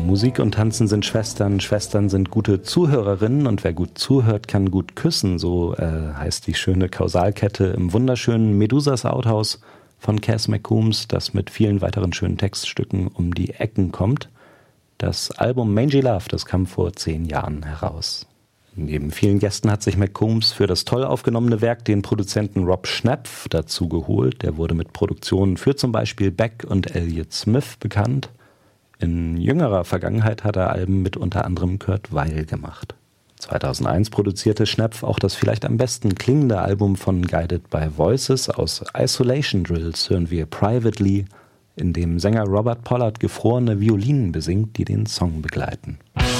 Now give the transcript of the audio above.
Musik und Tanzen sind Schwestern, Schwestern sind gute Zuhörerinnen und wer gut zuhört, kann gut küssen. So heißt die schöne Kausalkette im wunderschönen Medusas Outhouse von Cass McCombs, das mit vielen weiteren schönen Textstücken um die Ecken kommt. Das Album Mangy Love, das kam vor 10 Jahren heraus. Neben vielen Gästen hat sich McCombs für das toll aufgenommene Werk den Produzenten Rob Schnapf dazu geholt. Der wurde mit Produktionen für zum Beispiel Beck und Elliott Smith bekannt. In jüngerer Vergangenheit hat er Alben mit unter anderem Kurt Weill gemacht. 2001 produzierte Schnapf auch das vielleicht am besten klingende Album von Guided by Voices. Aus Isolation Drills hören wir Privately, in dem Sänger Robert Pollard gefrorene Violinen besingt, die den Song begleiten.